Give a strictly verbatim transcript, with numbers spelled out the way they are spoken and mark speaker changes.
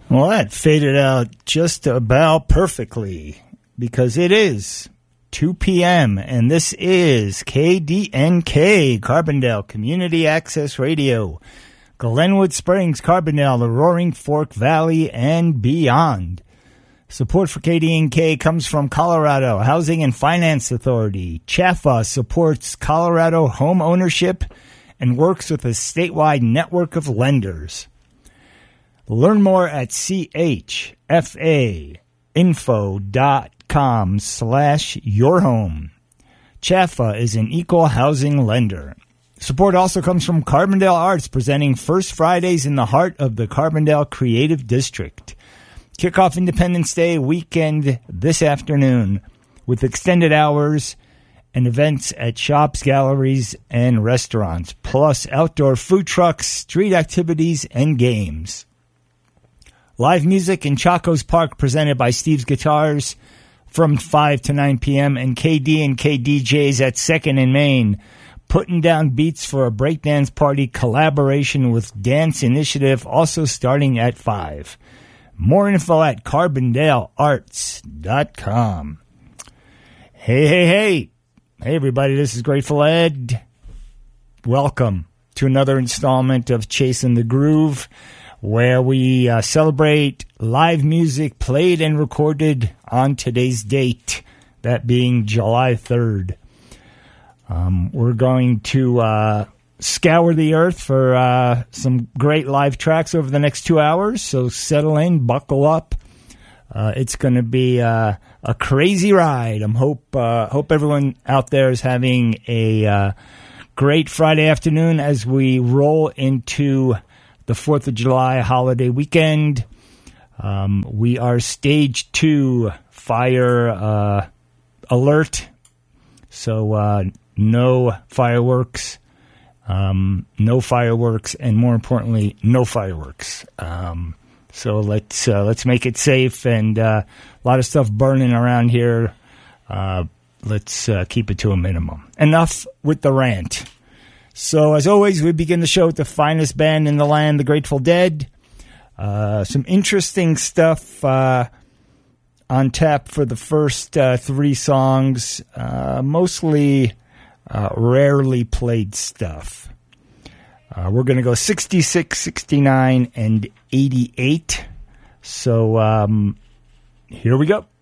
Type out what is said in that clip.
Speaker 1: Well, that faded out just about perfectly because it is two p.m. and this is K D N K, Carbondale Community Access Radio, Glenwood Springs, Carbondale, the Roaring Fork Valley, and beyond. Support for K D N K comes from Colorado Housing and Finance Authority. C H A F A supports Colorado home ownership and works with a statewide network of lenders. Learn more at chfainfo.com slash your home. C H A F A is an equal housing lender. Support also comes from Carbondale Arts, presenting First Fridays in the heart of the Carbondale Creative District. Kick off Independence Day weekend this afternoon with extended hours and events at shops, galleries, and restaurants, plus outdoor food trucks, street activities, and games. Live music in Chaco's Park presented by Steve's Guitars from five to nine p.m. and K D and K D Js at second and Main, putting down beats for a breakdance party collaboration with Dance Initiative, also starting at five. More info at carbondale arts dot com. Hey, hey, hey. Hey, everybody, this is Grateful Ed. Welcome to another installment of Chasing the Groove, where we uh, celebrate live music played and recorded on today's date, that being July third. Um, we're going to uh, scour the earth for uh, some great live tracks over the next two hours, so settle in, buckle up. Uh, it's going to be uh, a crazy ride. I hope uh, hope everyone out there is having a uh, great Friday afternoon as we roll into the fourth of July holiday weekend. Um, we are stage two fire uh, alert, so uh, no fireworks, um, no fireworks, and more importantly, no fireworks. Um, so let's uh, let's make it safe, and uh, a lot of stuff burning around here. Uh, let's uh, keep it to a minimum. Enough with the rant. So, as always, we begin the show with the finest band in the land, the Grateful Dead. Uh, some interesting stuff uh, on tap for the first uh, three songs, uh, mostly uh, rarely played stuff. Uh, we're going to go sixty-six, sixty-nine, and eighty-eight. So, um, here we go.